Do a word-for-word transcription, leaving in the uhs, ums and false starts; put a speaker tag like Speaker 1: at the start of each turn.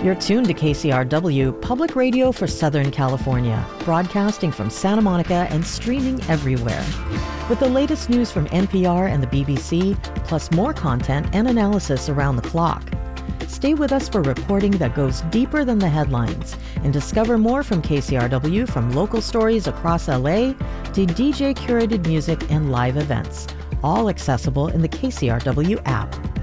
Speaker 1: You're tuned to K C R W, Public Radio for Southern California, broadcasting from Santa Monica and streaming everywhere. With the latest news from N P R and the B B C, plus more content and analysis around the clock. Stay with us for reporting that goes deeper than the headlines and discover more from K C R W, from local stories across L A to D J-curated music and live events, all accessible in the K C R W app.